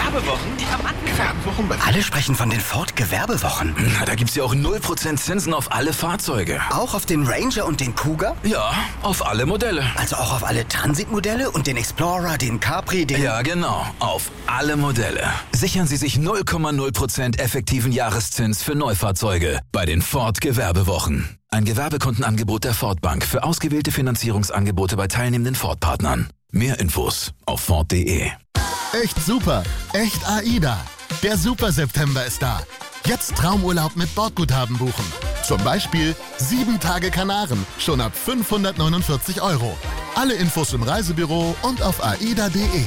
Gewerbewochen? Gewerbewochen? Alle sprechen von den Ford-Gewerbewochen. Na, da gibt's ja auch 0% Zinsen auf alle Fahrzeuge. Auch auf den Ranger und den Cougar? Ja, auf alle Modelle. Also auch auf alle Transitmodelle und den Explorer, den Capri, den... Ja, genau. Auf alle Modelle. Sichern Sie sich 0,0% effektiven Jahreszins für Neufahrzeuge bei den Ford Gewerbewochen. Ein Gewerbekundenangebot der Ford Bank für ausgewählte Finanzierungsangebote bei teilnehmenden Ford-Partnern. Mehr Infos auf Ford.de. Echt super, echt AIDA. Der Super September ist da. Jetzt Traumurlaub mit Bordguthaben buchen. Zum Beispiel 7 Tage Kanaren, schon ab 549 €. Alle Infos im Reisebüro und auf aida.de.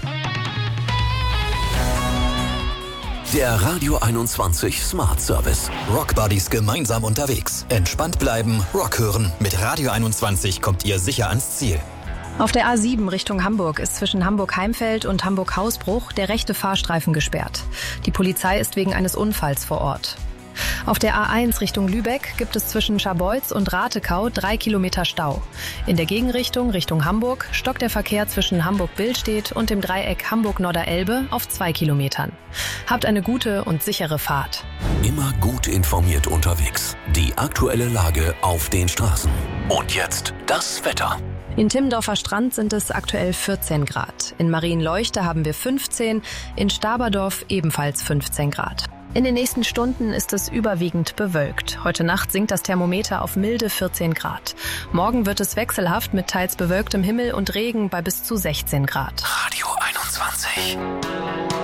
Der Radio 21 Smart Service. Rock Buddies gemeinsam unterwegs. Entspannt bleiben, Rock hören. Mit Radio 21 kommt ihr sicher ans Ziel. Auf der A7 Richtung Hamburg ist zwischen Hamburg-Heimfeld und Hamburg-Hausbruch der rechte Fahrstreifen gesperrt. Die Polizei ist wegen eines Unfalls vor Ort. Auf der A1 Richtung Lübeck gibt es zwischen Scharbeutz und Ratekau 3 Kilometer Stau. In der Gegenrichtung Richtung Hamburg stockt der Verkehr zwischen Hamburg-Billstedt und dem Dreieck Hamburg-Norderelbe auf 2 Kilometern. Habt eine gute und sichere Fahrt. Immer gut informiert unterwegs. Die aktuelle Lage auf den Straßen. Und jetzt das Wetter. In Timmendorfer Strand sind es aktuell 14 Grad. In Marienleuchte haben wir 15, in Staberdorf ebenfalls 15 Grad. In den nächsten Stunden ist es überwiegend bewölkt. Heute Nacht sinkt das Thermometer auf milde 14 Grad. Morgen wird es wechselhaft mit teils bewölktem Himmel und Regen bei bis zu 16 Grad. Radio 21.